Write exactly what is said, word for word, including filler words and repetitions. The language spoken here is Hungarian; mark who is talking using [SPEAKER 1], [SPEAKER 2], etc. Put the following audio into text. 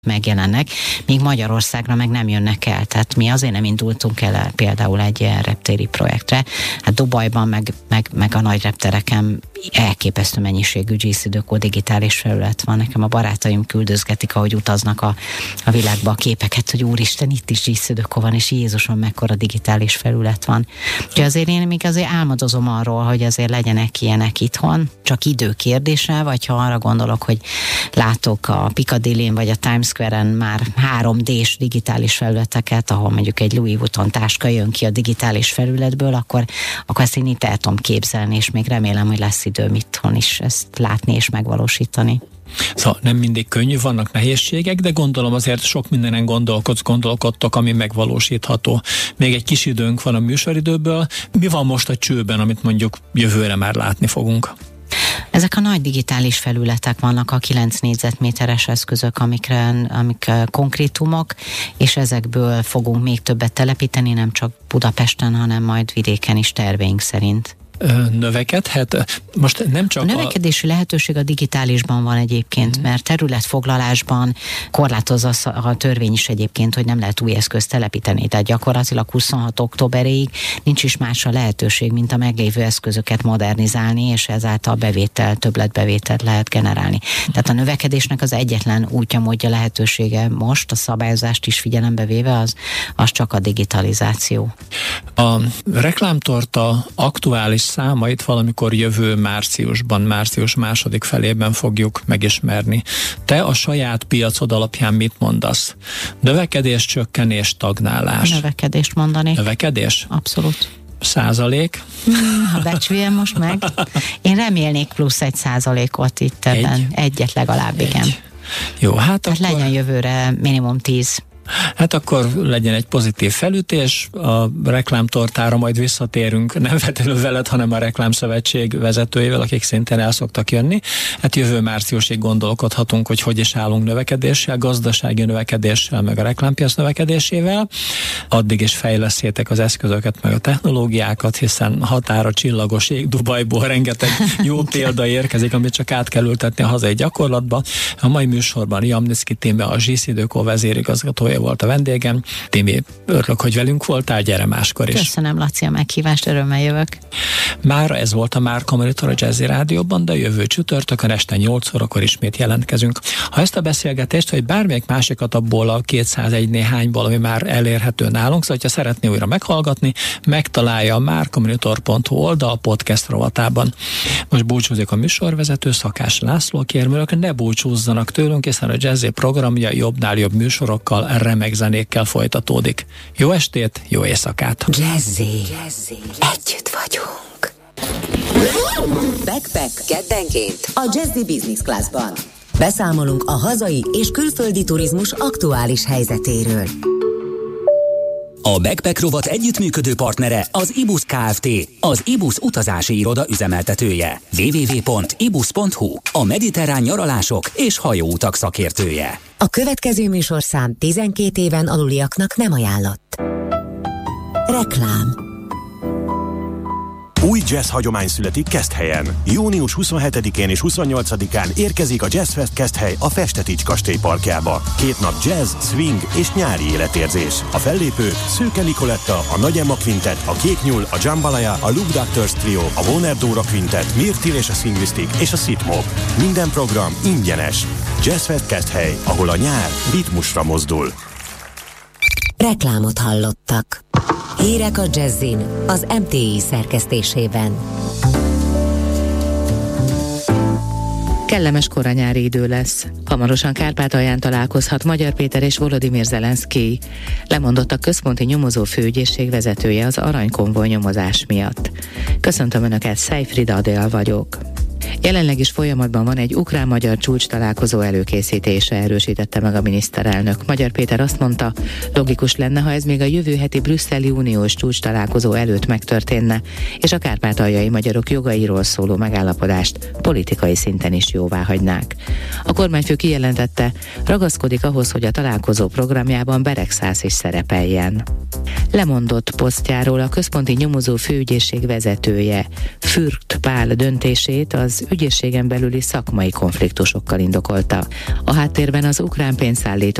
[SPEAKER 1] megjelennek, míg Magyarországra meg nem jönnek el. Tehát mi azért nem indultunk el például egy ilyen reptéri projektre. Hát Dubajban, meg, meg, meg a nagy reptereken elképesztő mennyiségű gé cé dökó digitális felület van. Nekem a barátaim küldözgetik, ahogy utaznak a, a világba a képeket, hogy úristen, itt is gé cé dökó van, és Jézusom, mekkora digitális felület van. Úgyhogy azért én még azért álmodozom arról, hogy azért legyenek ilyenek itthon, csak idő kérdése, vagy ha arra gondolok, hogy látok a Piccadillyn vagy a Times Square-en már három dés digitális felületeket, ahol mondjuk egy Louis Vuitton táska jön ki a digitális felületből, akkor, akkor ezt én itt el tudom képzelni, és még remélem, hogy lesz időm itthon is ezt látni és megvalósítani.
[SPEAKER 2] Szóval nem mindig könnyű, vannak nehézségek, de gondolom azért sok mindenen gondolkodsz, gondolkodtok, ami megvalósítható. Még egy kis időnk van a műsoridőből. Mi van most a csőben, amit mondjuk jövőre már látni fogunk?
[SPEAKER 1] Ezek a nagy digitális felületek vannak, a kilenc négyzetméteres eszközök, amikre, amik konkrétumok, és ezekből fogunk még többet telepíteni, nem csak Budapesten, hanem majd vidéken is terveink szerint.
[SPEAKER 2] Növekedhet? Most nem csak
[SPEAKER 1] a növekedési a... lehetőség a digitálisban van egyébként, mm. mert területfoglalásban korlátozza a törvény is egyébként, hogy nem lehet új eszközt telepíteni, tehát gyakorlatilag huszonhat októberéig nincs is más a lehetőség, mint a meglévő eszközöket modernizálni, és ezáltal bevétel, többletbevételt lehet generálni. Tehát a növekedésnek az egyetlen útja, módja, lehetősége most, a szabályozást is figyelembe véve, az, az csak a digitalizáció.
[SPEAKER 2] A reklámtorta aktuális számait valamikor jövő márciusban, március második felében fogjuk megismerni. Te a saját piacod alapján mit mondasz? Növekedés, csökkenés, stagnálás?
[SPEAKER 1] Növekedést mondani.
[SPEAKER 2] Növekedés?
[SPEAKER 1] Abszolút.
[SPEAKER 2] Százalék?
[SPEAKER 1] Hmm, ha becsüljem most meg. Én remélnék plusz egy százalékot itt ebben. Egy? Egyet legalább, egy. Igen.
[SPEAKER 2] Jó, hát
[SPEAKER 1] Tehát akkor... legyen jövőre minimum tíz.
[SPEAKER 2] Hát akkor legyen egy pozitív felütés, a reklámtortára majd visszatérünk, nem feltétlenül veled, hanem a Reklámszövetség vezetőivel, akik szintén el szoktak jönni. Hát jövő márciusig gondolkodhatunk, hogy hogy is állunk növekedéssel, gazdasági növekedéssel, meg a reklámpiac növekedésével. Addig is fejlesztétek az eszközöket, meg a technológiákat, hiszen határa csillagos ég, Dubajból rengeteg jó példa érkezik, amit csak át kell ültetni a hazai gyakorlatba. A mai műsorban Jamniszki Timi, a gé cé dökó vezérigazgatója volt a vendégem. Timi, örülök, hogy velünk voltál, gyere máskor is.
[SPEAKER 1] Köszönöm, Laci, a meghívást, örömmel jövök.
[SPEAKER 2] Mára ez volt a Márka Monitor a Jazzy Rádióban, de jövő csütörtökön este nyolc órakor ismét jelentkezünk. Ha ezt a beszélgetést, vagy bármelyik másikat abból a kétszázegy néhányból, ami már elérhető nálunk, szóval, ha szeretné újra meghallgatni, megtalálja a márkamonitor pont hu oldal podcast rovatában. Most búcsúzik a műsorvezető, Szakás László, kérmülök, ne búcsúzzanak tőlünk, hiszen a Jazzy programja jobbnál jobb műsorokkal, remek zenékkel folytatódik. Jó estét, jó éjszakát!
[SPEAKER 3] Jazzy, Jazzy. Együtt vagyunk. Backpack keddenként a Jazzy Business Classban. Beszámolunk a hazai és külföldi turizmus aktuális helyzetéről.
[SPEAKER 4] A Backpack rovat együttműködő partnere az ibusz Kft., az ibusz utazási iroda üzemeltetője. double-u double-u double-u pont ibusz pont hu, a mediterrán nyaralások és hajóutak szakértője.
[SPEAKER 3] A következő műsorszám tizenkét éven aluliaknak nem ajánlott. Reklám.
[SPEAKER 5] Új jazz hagyomány születik Keszthelyen. június huszonhetedikén és huszonnyolcadikán érkezik a Jazzfest Keszthely a Festetics kastély parkjába. Két nap jazz, swing és nyári életérzés. A fellépők Szőke Nikoletta, a Nagy Emma Quintet, a Kék Nyúl, a Jambalaya, a Luke Doctors Trio, a Warner Dóra Quintet, Mirtil és a Swingistic és a Sitmob. Minden program ingyenes. Jazzfest Keszthely, ahol a nyár ritmusra mozdul.
[SPEAKER 3] Reklámot hallottak. Hírek a Jazzin, az em té i szerkesztésében.
[SPEAKER 6] Kellemes koranyári idő lesz. Hamarosan Kárpátalján találkozhat Magyar Péter és Volodymyr Zelenszkij. Lemondott a központi nyomozó főügyészség vezetője az aranykonvoj nyomozás miatt. Köszöntöm Önöket, Szejfrida Adél vagyok. Jelenleg is folyamatban van egy ukrán-magyar csúcs találkozó előkészítése, erősítette meg a miniszterelnök. Magyar Péter azt mondta, logikus lenne, ha ez még a jövő heti brüsszeli uniós csúcs találkozó előtt megtörténne, és a kárpátaljai magyarok jogairól szóló megállapodást politikai szinten is jóvá hagynák. A kormányfő kijelentette, ragaszkodik ahhoz, hogy a találkozó programjában Beregszász is szerepeljen. lemondott posztjáról a központi nyomozó főügyészség vezetője. Fürkt Pál döntését az ügyészségen belüli szakmai konfliktusokkal indokolta. A háttérben az ukrán pénzszállító